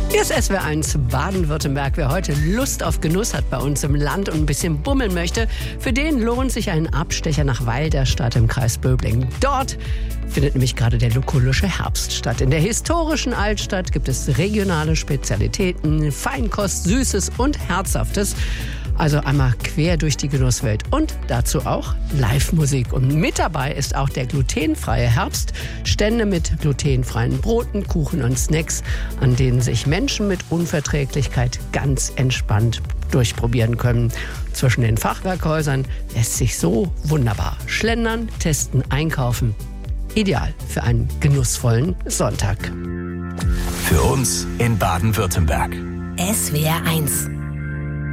Hier ist SWR1 Baden-Württemberg. Wer heute Lust auf Genuss hat bei uns im Land und ein bisschen bummeln möchte, für den lohnt sich ein Abstecher nach Weiderstadt im Kreis Böblingen. Dort findet nämlich gerade der lukulische Herbst statt. In der historischen Altstadt gibt es regionale Spezialitäten, Feinkost, Süßes und Herzhaftes. Also einmal quer durch die Genusswelt und dazu auch Live-Musik. Und mit dabei ist auch der glutenfreie Herbst. Stände mit glutenfreien Broten, Kuchen und Snacks, an denen sich Menschen mit Unverträglichkeit ganz entspannt durchprobieren können. Zwischen den Fachwerkhäusern lässt sich so wunderbar schlendern, testen, einkaufen. Ideal für einen genussvollen Sonntag. Für uns in Baden-Württemberg. SWR1